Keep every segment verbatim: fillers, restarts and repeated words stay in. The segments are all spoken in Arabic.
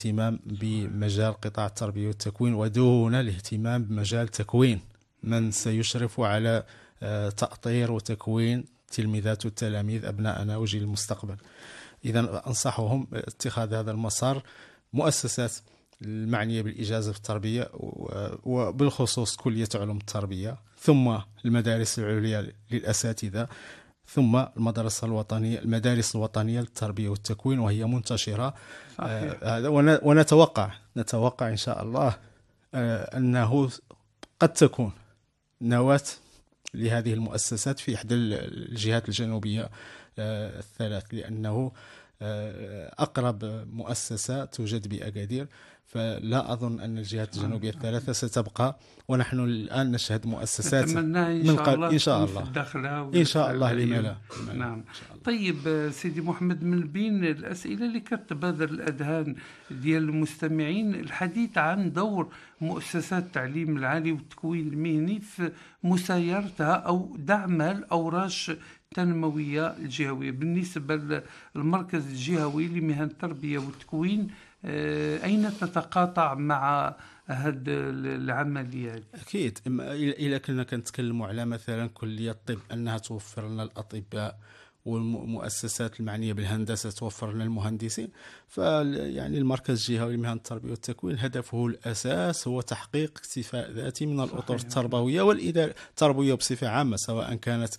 الاهتمام بمجال قطاع التربية والتكوين ودون الاهتمام بمجال تكوين من سيشرف على آه، تأطير وتكوين تلميذات والتلاميذ أبناءنا وجيل المستقبل. إذا أنصحهم اتخاذ هذا المسار. مؤسسات المعنية بالإجازة في التربية وبالخصوص كلية علوم التربية، ثم المدارس العليا للأساتذة، ثم المدرسة الوطنية المدارس الوطنية للتربية والتكوين، وهي منتشرة. صحيح. آه، ونتوقع نتوقع إن شاء الله آه، أنه قد تكون نواة لهذه المؤسسات في إحدى الجهات الجنوبية آه، الثلاث، لأنه آه، أقرب مؤسسة توجد بأكادير، فلا أظن أن الجهات الجنوبية الثلاثة ستبقى. ونحن الآن نشهد مؤسسات نتمنى إن من شاء قبل الله إن شاء تكون في الله الداخلة إن شاء الله. لما لا؟ نعم. طيب سيدي محمد، من بين الأسئلة اللي كتبادر الأذهان ديال المستمعين الحديث عن دور مؤسسات التعليم العالي والتكوين المهني في مسايرتها أو دعمها الأوراش التنموية الجهوية. بالنسبة للمركز الجهوي لمهن التربية والتكوين، أين تتقاطع مع هذه العملية؟ أكيد. إذا كنا كنتكلموا على مثلا كلية الطب أنها توفر لنا الأطباء، والمؤسسات المعنية بالهندسة توفر لنا المهندسين، فيعني المركز الجهوي لمهن التربية والتكوين هدفه الأساس هو تحقيق اكتفاء ذاتي من الأطر التربوية والإدارة التربوية بصفة عامة، سواء كانت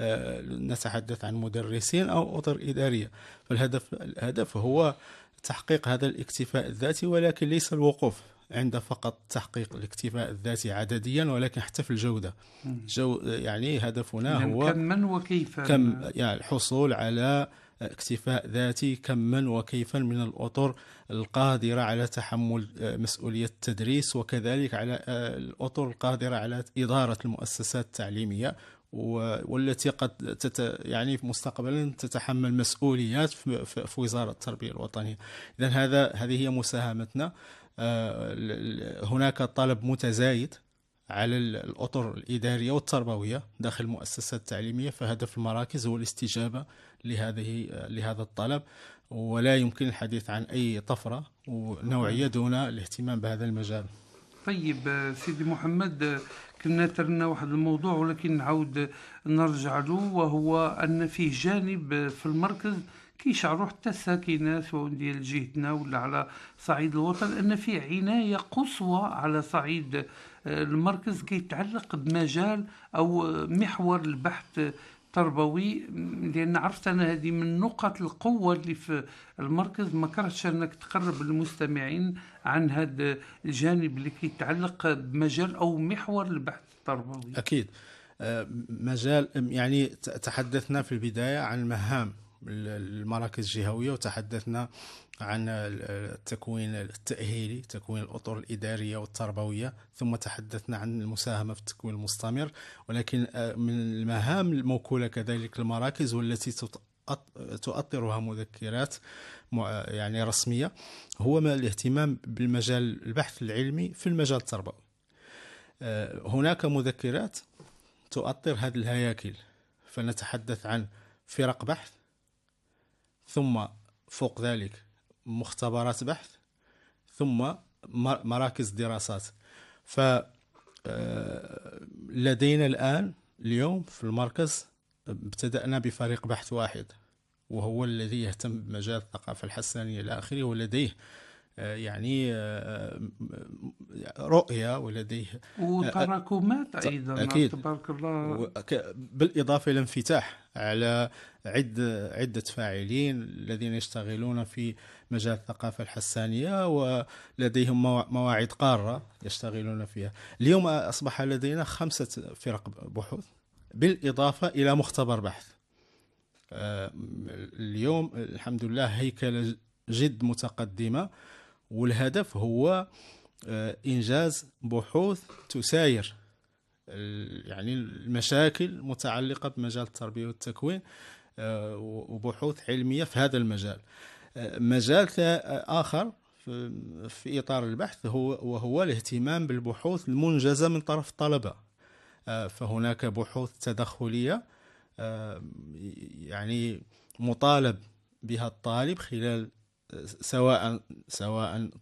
نتحدث عن مدرسين أو أطر إدارية. فالهدف الهدف هو تحقيق هذا الاكتفاء الذاتي، ولكن ليس الوقوف عند فقط تحقيق الاكتفاء الذاتي عدديا، ولكن حتى في الجودة. جو يعني هدفنا هو كما وكيفا، كم يعني الحصول على اكتفاء ذاتي كما وكيفا من الأطر القادرة على تحمل مسؤولية التدريس، وكذلك على الأطر القادرة على إدارة المؤسسات التعليمية، والتي قد تت يعني في مستقبلا تتحمل مسؤوليات في, في وزارة التربية الوطنية. إذن هذا هذه هي مساهمتنا. هناك طلب متزايد على الأطر الإدارية والتربوية داخل المؤسسات التعليمية، فهدف المراكز هو الاستجابة لهذه لهذا الطلب، ولا يمكن الحديث عن أي طفرة ونوعية دون الاهتمام بهذا المجال. طيب سيدي محمد، كنا ترنا واحد الموضوع ولكن نعود نرجع له، وهو أن فيه جانب في المركز كيشعروا حتى الساكنات سواء ديال جهتنا ولا على صعيد الوطن أن فيه عناية قصوى على صعيد المركز كيتعلق بمجال أو محور البحث التربوي، لأن عرفت أنا هذه من نقط القوة اللي في المركز. ما كرهتش أنك تقرب المستمعين عن هذا الجانب اللي كيتعلق بمجال أو محور البحث التربوي. أكيد. مجال يعني تحدثنا في البداية عن مهام المراكز الجهوية، وتحدثنا عن التكوين التأهيلي، تكوين الأطر الإدارية والتربوية، ثم تحدثنا عن المساهمة في التكوين المستمر. ولكن من المهام الموكولة كذلك المراكز والتي تؤطرها مذكرات يعني رسمية هو الاهتمام بالمجال البحث العلمي في المجال التربوي. هناك مذكرات تؤطر هذه الهياكل، فنتحدث عن فرق بحث، ثم فوق ذلك مختبرات بحث، ثم مراكز دراسات. فلدينا الآن اليوم في المركز ابتدأنا بفريق بحث واحد، وهو الذي يهتم بمجال الثقافة الحسانية إلى آخره، ولديه يعني رؤية ولديه وتراكمات أيضا. أكيد. تبارك الله. بالإضافة إلى انفتاح على عدة عدة فاعلين الذين يشتغلون في مجال الثقافة الحسانية، ولديهم مواعيد قارة يشتغلون فيها. اليوم أصبح لدينا خمسة فرق بحوث بالإضافة إلى مختبر بحث. اليوم الحمد لله هيكلة جد متقدمة، والهدف هو إنجاز بحوث تساير يعني المشاكل المتعلقة بمجال التربية والتكوين، وبحوث علمية في هذا المجال. مجال آخر في إطار البحث هو وهو الاهتمام بالبحوث المنجزة من طرف الطلبة. فهناك بحوث تدخلية يعني مطالب بها الطالب خلال سواء سواء